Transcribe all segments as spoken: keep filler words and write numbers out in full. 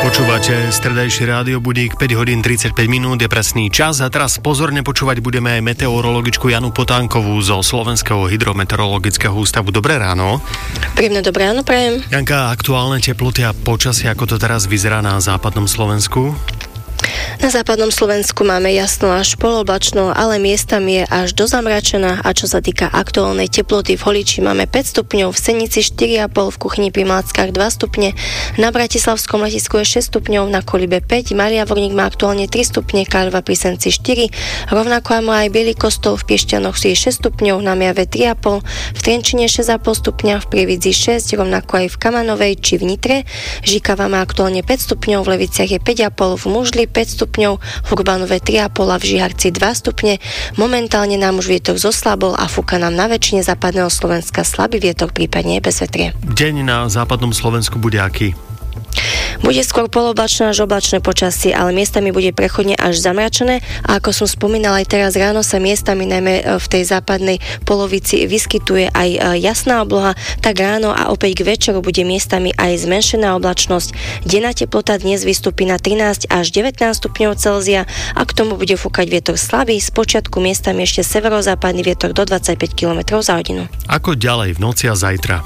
Počúvate stredajší rádio budík, päť hodín tridsaťpäť minút je presný čas a teraz pozorne počúvať budeme aj meteorologičku Janu Potánkovú zo Slovenského hydrometeorologického ústavu. Dobré ráno. Príjemné dobré ráno prajem. Janka, aktuálne teploty a počasie, ako to teraz vyzerá na západnom Slovensku? Na západnom Slovensku máme jasno až poloblačno, ale miestami je až do zamračená a čo sa týka aktuálnej teploty v Holiči máme päť stupňov, v Senici štyri a pol, v Kuchyni pri Malackách dva stupne, na Bratislavskom letisku je šesť stupňov, na Kolibe päť, Maria Vorník má aktuálne tri stupne, Karlova pri Senci štyri, rovnako má aj Bielý Kostol, v Piešťanoch je šesť stupňov, na Miave tri a pol, v Trenčine šesť a pol stupňa, v Prievidzi šesť, rovnako aj v Kamanovej či v Nitre, Žikava má aktuálne päť stupňov, v Leviciach je päť a pol, v Mužli päť stupňov, v Urbanove tri a pol a v Žiharci dva stupne. Momentálne nám už vietor zoslabol a fúka nám na väčšine západného Slovenska slabý vietor, prípadne bez vetrie. Deň na západnom Slovensku bude aký? Bude skôr poloblačné až oblačné počasie, ale miestami bude prechodne až zamračené a ako som spomínala aj teraz ráno sa miestami najmä v tej západnej polovici vyskytuje aj jasná obloha, tak ráno a opäť k večeru bude miestami aj zmenšená oblačnosť. Denná teplota dnes vystúpi na trinásť až devätnásť stupňov Celzia a k tomu bude fúkať vietor slabý, spočiatku miestami ešte severozápadný vietor do dvadsaťpäť kilometrov za hodinu. Ako ďalej v noci a zajtra?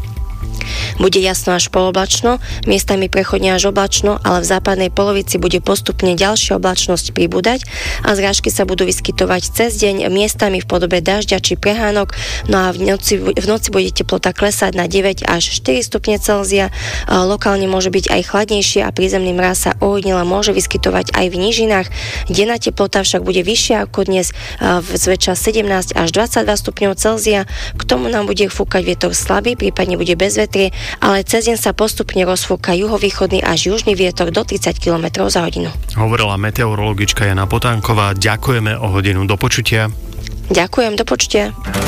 Bude jasno až poloblačno, miestami prechodne až oblačno, ale v západnej polovici bude postupne ďalšia oblačnosť pribúdať a zrážky sa budú vyskytovať cez deň, miestami v podobe dažďa či prehánok, no a v noci, v noci bude teplota klesať na deväť až štyri stupne Celzia, lokálne môže byť aj chladnejšie a prízemný mráz sa ojedinele môže vyskytovať aj v nížinách. Denná teplota však bude vyššia ako dnes, zväčša sedemnásť až dvadsaťdva stupňov Celzia, k tomu nám bude fúkať vietor slabý, prípadne bude bez vetrie, ale cez deň sa postupne rozfúka juhovýchodný až južný vietor do tridsať kilometrov za hodinu. Hovorila meteorologička Jana Potánková. Ďakujeme o hodinu. Do počutia. Ďakujem, do počutia.